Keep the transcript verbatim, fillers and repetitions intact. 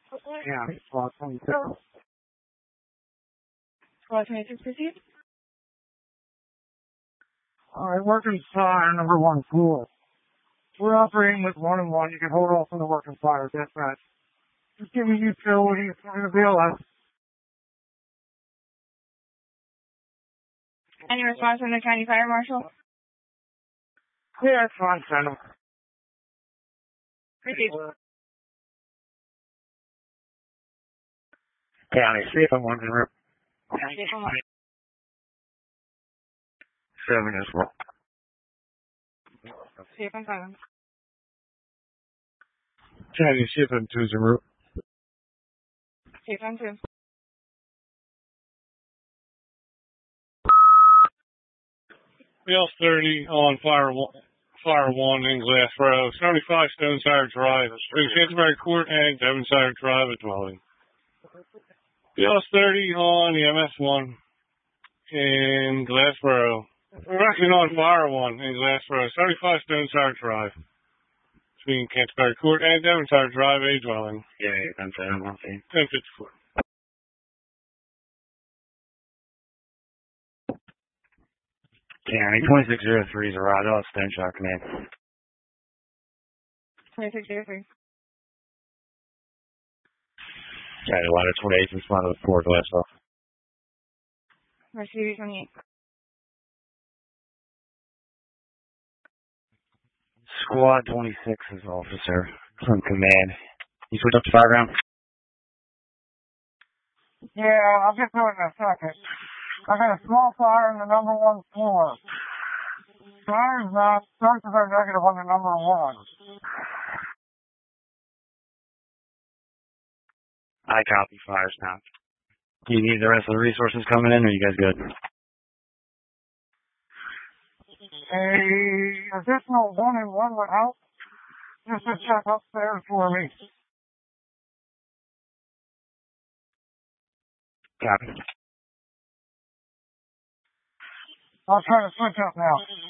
Yeah, squad twenty-six. Squad twenty-six, proceed. Alright, working fire, number one, cool. We're operating with one and one. You can hold off on the working fire, dispatch. Just give me utilities for the B L S. Any response from the county fire marshal? Yeah, it's fine, send them. Proceed. County, see if I'm on the rip. See if I'm on. Seven as well. See if I'm on. County, see if I'm two zero. See if I'm two. B L thirty on fire one, fire one in Glass Row, seventy-five Stonesire Drive, between Canterbury Court and Devonsire Drive, a dwelling. B L thirty on the M S one in Glass Row. We're actually on fire one in Glass Row, seventy-five Stonesire Drive, between Canterbury Court and Devonsire Drive, a dwelling. Yeah, yeah, I'm saying, I'm saying. ten fifty-four. County, twenty-six oh three is a ride off, Stone Shot Command. twenty-six oh three. County, ladder twenty-eight, respond to the four, Glass off. Rescue twenty-eight. Squad twenty-six is officer from command. You switch up to fire ground? Yeah, I'll get to it in a second. I got a small fire on the number one floor. Fire's not, sources are negative on the number one. I copy, fire's now. Do you need the rest of the resources coming in, or are you guys good? A additional one and one would help. Just to check upstairs for me. Copy. I'll try to switch up now.